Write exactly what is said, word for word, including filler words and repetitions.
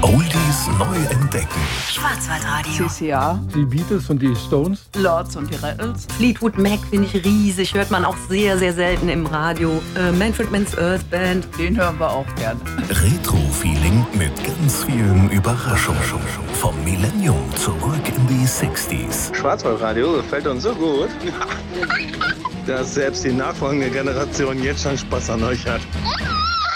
Oldies neu entdecken. Schwarzwaldradio. C C A, Die Beatles und die Stones. Lords und die Rattles. Fleetwood Mac finde ich riesig, hört man auch sehr, sehr selten im Radio. Äh, Manfred Mann's Earth Band. Den hören wir auch gerne. Retro-Feeling mit ganz vielen Überraschungen. Vom Millennium zurück in die sechziger. Schwarzwaldradio gefällt uns so gut, dass selbst die nachfolgende Generation jetzt schon Spaß an euch hat.